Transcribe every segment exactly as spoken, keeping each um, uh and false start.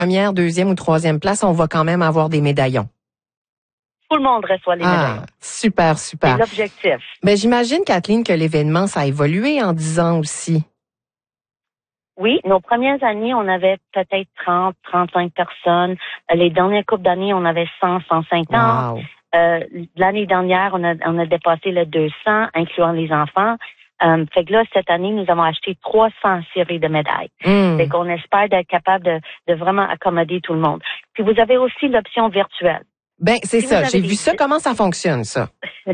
première, deuxième ou troisième place, on va quand même avoir des médaillons. Tout le monde reçoit les ah, médaillons. Super, super. C'est l'objectif. Ben, j'imagine, Kathleen, que l'événement, ça a évolué en dix ans aussi. Oui, nos premières années, on avait peut-être trente, trente-cinq personnes. Les dernières coupes d'années, on avait cent, cent cinquante. Wow. Euh, l'année dernière, on a, on a dépassé le deux cents, incluant les enfants. Euh, fait que là, cette année, nous avons acheté trois cents séries de médailles. Mm. Fait qu'on espère d'être capable de, de vraiment accommoder tout le monde. Puis vous avez aussi l'option virtuelle. Ben, c'est si ça. J'ai vu des... ça. Comment ça fonctionne, ça?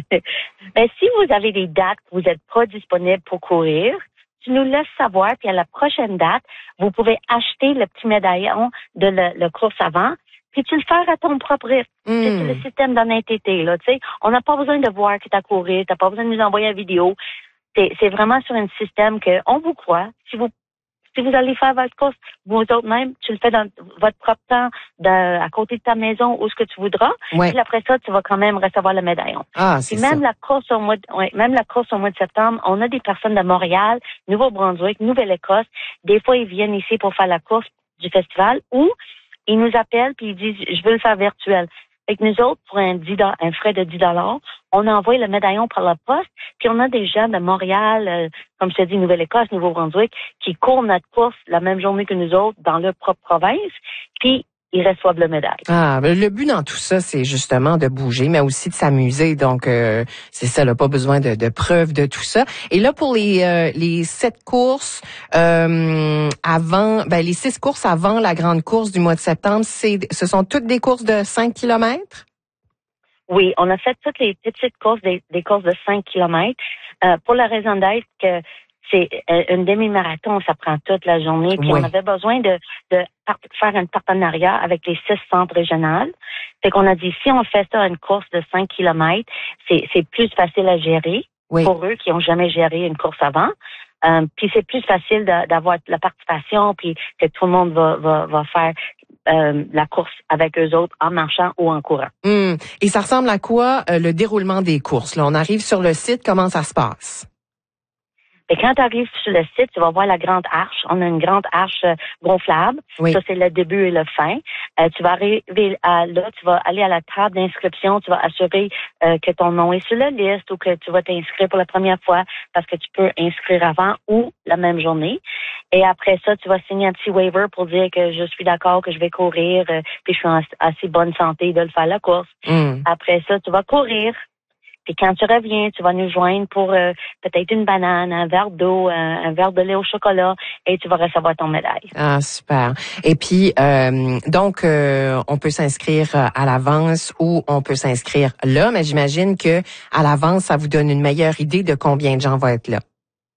ben, si vous avez des dates que vous n'êtes pas disponibles pour courir, tu nous laisses savoir, puis à la prochaine date, vous pouvez acheter le petit médaillon de le, le course avant, puis tu le faire à ton propre rythme. Mm. C'est le système d'honnêteté, là, tu sais. On n'a pas besoin de voir que tu as couru, tu n'as pas besoin de nous envoyer la vidéo. C'est, c'est vraiment sur un système que on vous croit. Si vous si vous allez faire votre course, vous autres même, tu le fais dans votre propre temps, de, à côté de ta maison, où ce que tu voudras. Ouais. Puis après ça, tu vas quand même recevoir le médaillon. Ah, c'est Puis même ça. la course au mois de, ouais, même la course au mois de septembre, on a des personnes de Montréal, Nouveau-Brunswick, Nouvelle-Écosse. Des fois, ils viennent ici pour faire la course du festival ou ils nous appellent puis ils disent, je veux le faire virtuel. Fait que nous autres, pour un, dix, un frais de dix dollars, on envoie le médaillon par la poste, puis on a des gens de Montréal, euh, comme je te dis, Nouvelle-Écosse, Nouveau-Brunswick, qui courent notre course la même journée que nous autres dans leur propre province, puis ils reçoivent le médaille. Ah, le but dans tout ça, c'est justement de bouger, mais aussi de s'amuser. Donc, euh, c'est ça, là, pas besoin de, de preuves de tout ça. Et là, pour les euh, les sept courses euh, avant, ben les six courses avant la grande course du mois de septembre, c'est, ce sont toutes des courses de cinq kilomètres? Oui, on a fait toutes les petites courses, des, des courses de cinq kilomètres, euh, pour la raison d'être que c'est une demi-marathon, ça prend toute la journée. Puis oui. On avait besoin de, de faire un partenariat avec les six centres régionaux. Fait qu'on a dit, si on fait ça une course de cinq kilomètres, c'est, c'est plus facile à gérer oui. pour eux qui ont jamais géré une course avant. Euh, puis c'est plus facile de, d'avoir la participation, puis que tout le monde va, va, va faire euh, la course avec eux autres en marchant ou en courant. Mmh. Et ça ressemble à quoi euh, le déroulement des courses? Là, on arrive sur le site, comment ça se passe? Et quand tu arrives sur le site, tu vas voir la grande arche. On a une grande arche euh, gonflable. Oui. Ça, c'est le début et le fin. Euh, tu vas arriver à, là, tu vas aller à la table d'inscription. Tu vas assurer euh, que ton nom est sur la liste ou que tu vas t'inscrire pour la première fois parce que tu peux inscrire avant ou la même journée. Et après ça, tu vas signer un petit waiver pour dire que je suis d'accord, que je vais courir, euh, puis je suis en assez bonne santé de le faire la course. Mm. Après ça, tu vas courir. Puis quand tu reviens, tu vas nous joindre pour euh, peut-être une banane, un verre d'eau, un, un verre de lait au chocolat et tu vas recevoir ton médaille. Ah, super. Et puis, euh, donc, euh, on peut s'inscrire à l'avance ou on peut s'inscrire là, mais j'imagine que à l'avance, ça vous donne une meilleure idée de combien de gens vont être là.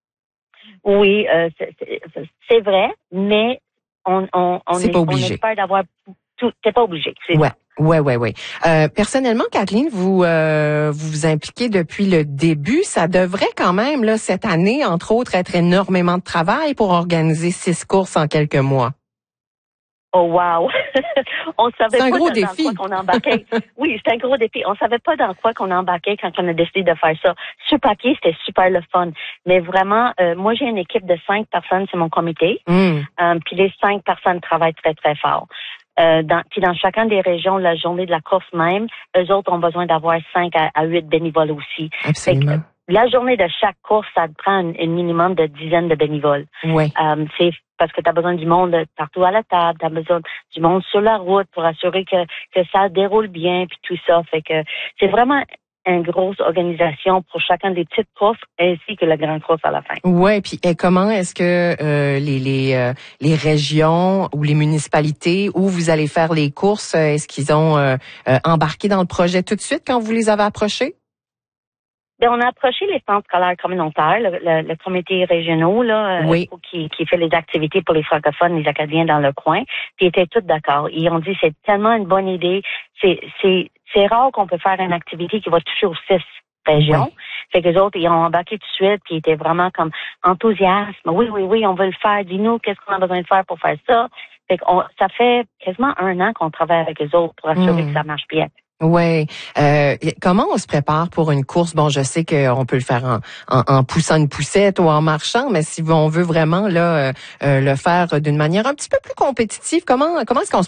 Oui, euh, c'est, c'est, c'est vrai, mais on, on, on, c'est est, pas obligé. on espère d'avoir tout. C'est pas obligé. C'est ouais. Ouais, ouais, ouais. Euh, personnellement, Kathleen, vous euh, vous vous impliquez depuis le début. Ça devrait quand même là cette année, entre autres, être énormément de travail pour organiser six courses en quelques mois. Oh wow! On savait c'est un pas gros dans, défi. dans quoi qu'on embarquait. Oui, c'est un gros défi. On savait pas dans quoi qu'on embarquait quand on a décidé de faire ça. Sur papier, c'était super le fun. Mais vraiment, euh, moi, j'ai une équipe de cinq personnes, c'est mon comité. Mm. Euh, puis les cinq personnes travaillent très, très fort. Euh, dans, puis dans chacun des régions, la journée de la course même, eux autres ont besoin d'avoir cinq à huit bénévoles aussi. Absolument. Fait que, la journée de chaque course, ça te prend un, un minimum de dizaines de bénévoles. Oui. Euh, c'est parce que tu as besoin du monde partout à la table, tu as besoin du monde sur la route pour assurer que, que ça déroule bien, puis tout ça. Fait que c'est vraiment une grosse organisation pour chacun des petites courses ainsi que la grande course à la fin. Ouais, puis et comment est-ce que euh, les les euh, les régions ou les municipalités où vous allez faire les courses, est-ce qu'ils ont euh, euh, embarqué dans le projet tout de suite quand vous les avez approchés? Bien, on a approché les centres scolaires communautaires, le, le, le comité régional là, oui. euh, qui, qui fait les activités pour les francophones, les Acadiens dans le coin, puis ils étaient tous d'accord. Ils ont dit c'est tellement une bonne idée. C'est c'est c'est rare qu'on peut faire une activité qui va toucher aux six régions. Oui. Fait que les autres, ils ont embarqué tout de suite, puis ils étaient vraiment comme enthousiastes. Oui, oui, oui, on veut le faire. Dis-nous qu'est-ce qu'on a besoin de faire pour faire ça. Fait que on, ça fait quasiment un an qu'on travaille avec les autres pour assurer mmh. que ça marche bien. Ouais. Euh, comment on se prépare pour une course? Bon, je sais qu'on peut le faire en, en, en poussant une poussette ou en marchant, mais si on veut vraiment là euh, le faire d'une manière un petit peu plus compétitive, comment comment est-ce qu'on se